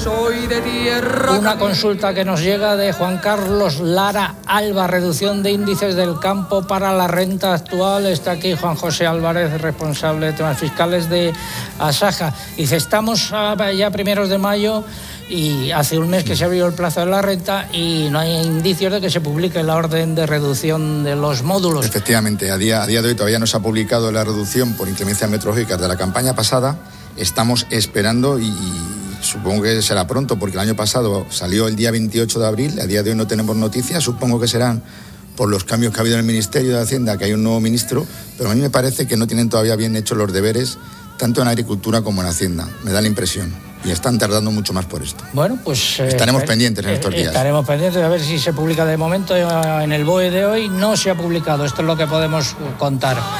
soy de tierra. Una consulta que nos llega de Juan Carlos Lara Alba, reducción de índices del campo para la renta actual. Está aquí Juan José Álvarez, responsable de temas fiscales de Asaja. Dice, estamos ya primeros de mayo y hace un mes que se abrió el plazo de la renta y no hay indicios de que se publique la orden de reducción de los módulos. Efectivamente, a día de hoy todavía no se ha publicado la reducción por inclemencias meteorológicas de la campaña pasada. Estamos esperando y supongo que será pronto, porque el año pasado salió el día 28 de abril, a día de hoy no tenemos noticias, supongo que serán por los cambios que ha habido en el Ministerio de Hacienda, que hay un nuevo ministro, pero a mí me parece que no tienen todavía bien hechos los deberes, tanto en Agricultura como en Hacienda, me da la impresión, y están tardando mucho más por esto. Bueno, pues estaremos pendientes en estos días. Estaremos pendientes a ver si se publica. De momento en el BOE de hoy no se ha publicado, esto es lo que podemos contar.